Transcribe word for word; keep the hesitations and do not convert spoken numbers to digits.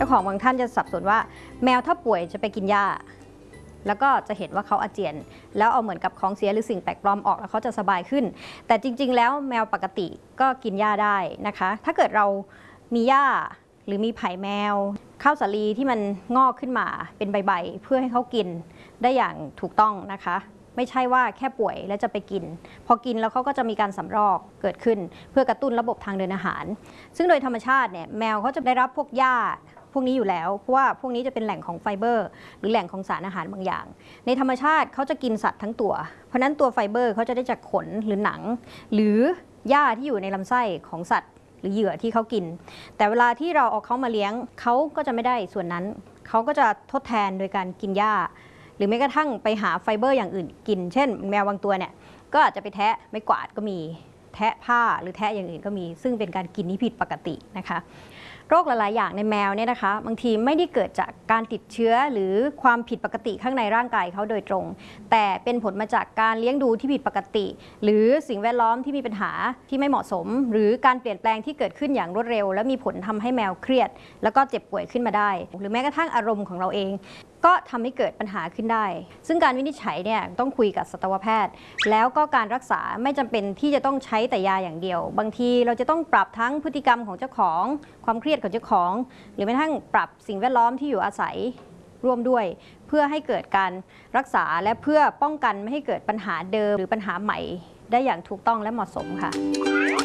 าของบางท่านจะสับสนว่าแมวถ้าป่วยจะไปกินหญ้าแล้วก็จะเห็นว่าเขาอาเจียนแล้วเอาเหมือนกับของเสียหรือสิ่งแปลกปลอมออกแล้วเขาจะสบายขึ้นแต่จริงๆแล้วแมวปกติก็กินหญ้าได้นะคะถ้าเกิดเรามีหญ้าหรือมีไผ่แมวข้าวสาลีที่มันงอกขึ้นมาเป็นใบๆเพื่อให้เขากินได้อย่างถูกต้องนะคะไม่ใช่ว่าแค่ป่วยแล้วจะไปกินพอกินแล้วเขาก็จะมีการสำรอกเกิดขึ้นเพื่อกระตุ้นระบบทางเดินอาหารซึ่งโดยธรรมชาติเนี่ยแมวเขาจะได้รับพวกหญ้าพวกนี้อยู่แล้วเพราะว่าพวกนี้จะเป็นแหล่งของไฟเบอร์หรือแหล่งของสารอาหารบางอย่างในธรรมชาติเขาจะกินสัตว์ทั้งตัวเพราะนั้นตัวไฟเบอร์เขาจะได้จากขนหรือหนังหรือหญ้าที่อยู่ในลำไส้ของสัตว์หรือเหยื่อที่เขากินแต่เวลาที่เราเอาเขามาเลี้ยงเขาก็จะไม่ได้ส่วนนั้นเขาก็จะทดแทนโดยการกินหญ้าหรือแม้กระทั่งไปหาไฟเบอร์อย่างอื่นกินเช่นแมวบางตัวเนี่ยก็อาจจะไปแทะไม้กวาดก็มีแทะผ้าหรือแทะอย่างอื่นก็มีซึ่งเป็นการกินที่ผิดปกตินะคะโรคหลายๆอย่างในแมวเนี่ยนะคะบางทีไม่ได้เกิดจากการติดเชื้อหรือความผิดปกติข้างในร่างกายเขาโดยตรงแต่เป็นผลมาจากการเลี้ยงดูที่ผิดปกติหรือสิ่งแวดล้อมที่มีปัญหาที่ไม่เหมาะสมหรือการเปลี่ยนแปลงที่เกิดขึ้นอย่างรวดเร็วและมีผลทำให้แมวเครียดแล้วก็เจ็บป่วยขึ้นมาได้หรือแม้กระทั่งอารมณ์ของเราเองก็ทำให้เกิดปัญหาขึ้นได้ซึ่งการวินิจฉัยเนี่ยต้องคุยกับสัตวแพทย์แล้วก็การรักษาไม่จำเป็นที่จะต้องใช้แต่ยาอย่างเดียวบางทีเราจะต้องปรับทั้งพฤติกรรมของเจ้าของความเครียดของเจ้าของหรือแม้กระทั่งปรับสิ่งแวดล้อมที่อยู่อาศัยร่วมด้วยเพื่อให้เกิดการรักษาและเพื่อป้องกันไม่ให้เกิดปัญหาเดิมหรือปัญหาใหม่ได้อย่างถูกต้องและเหมาะสมค่ะ